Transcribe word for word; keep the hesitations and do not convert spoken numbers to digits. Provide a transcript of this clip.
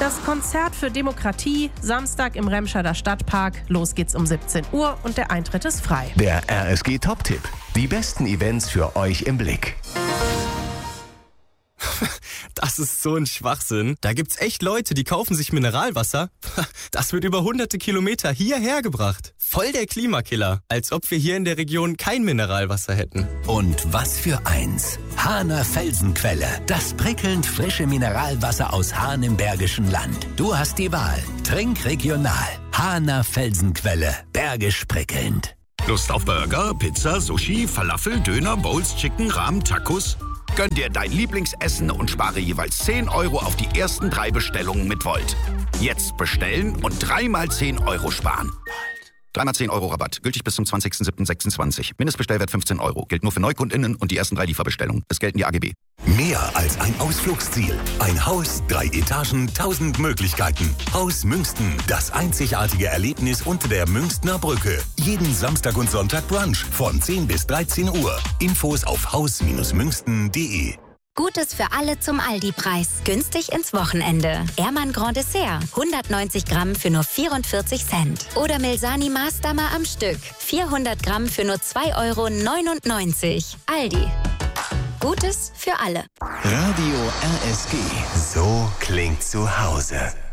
Das Konzert für Demokratie, Samstag im Remscheider Stadtpark. Los geht's um siebzehn Uhr und der Eintritt ist frei. Der R S G-Top-Tipp. Die besten Events für euch im Blick. Das ist so ein Schwachsinn. Da gibt's echt Leute, die kaufen sich Mineralwasser. Das wird über hunderte Kilometer hierher gebracht. Voll der Klimakiller. Als ob wir hier in der Region kein Mineralwasser hätten. Und was für eins. Hahner Felsenquelle. Das prickelnd frische Mineralwasser aus Hahn im Bergischen Land. Du hast die Wahl. Trink regional. Hahner Felsenquelle. Bergisch prickelnd. Lust auf Burger, Pizza, Sushi, Falafel, Döner, Bowls, Chicken, Rahmen, Tacos? Gönn dir dein Lieblingsessen und spare jeweils zehn Euro auf die ersten drei Bestellungen mit Volt. Jetzt bestellen und dreimal zehn Euro sparen. Dreimal zehn Euro Rabatt. Gültig bis zum zwanzigster siebter sechsundzwanzig. Mindestbestellwert fünfzehn Euro. Gilt nur für NeukundInnen und die ersten drei Lieferbestellungen. Es gelten die A G B. Mehr als ein Ausflugsziel. Ein Haus, drei Etagen, tausend Möglichkeiten. Haus Münsten. Das einzigartige Erlebnis unter der Münstner Brücke. Jeden Samstag und Sonntag Brunch von zehn bis dreizehn Uhr. Infos auf haus Münsten punkt de. Gutes für alle zum Aldi-Preis. Günstig ins Wochenende. Ermann Grand Dessert. hundertneunzig Gramm für nur vierundvierzig Cent. Oder Milsani Maßdammer am Stück. vierhundert Gramm für nur zwei Euro neunundneunzig. Aldi. Gutes für alle. Radio R S G. So klingt zu Hause.